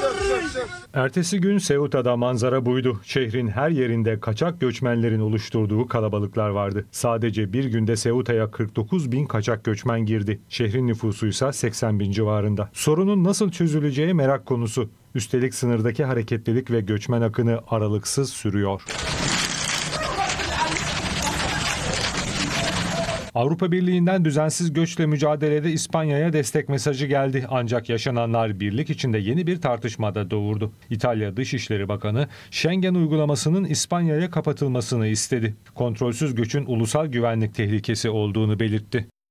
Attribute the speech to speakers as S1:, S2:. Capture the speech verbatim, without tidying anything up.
S1: Ertesi gün Ceuta'da manzara buydu. Şehrin her yerinde kaçak göçmenlerin oluşturduğu kalabalıklar vardı. Sadece bir günde Ceuta'ya kırk dokuz bin kaçak göçmen girdi. Şehrin nüfusu ise seksen bin civarında. Sorunun nasıl çözüleceği merak konusu. Üstelik sınırdaki hareketlilik ve göçmen akını aralıksız sürüyor. Avrupa Birliği'nden düzensiz göçle mücadelede İspanya'ya destek mesajı geldi. Ancak yaşananlar birlik içinde yeni bir tartışmada doğurdu. İtalya Dışişleri Bakanı Schengen uygulamasının İspanya'ya kapatılmasını istedi. Kontrolsüz göçün ulusal güvenlik tehlikesi olduğunu belirtti.